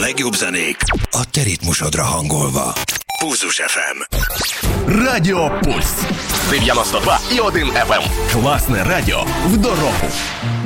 legjobb zenék a te ritmusodra hangolva. Pulzus FM. Радіо Пульс. 92,1 FM. Класне радіо в дорогу.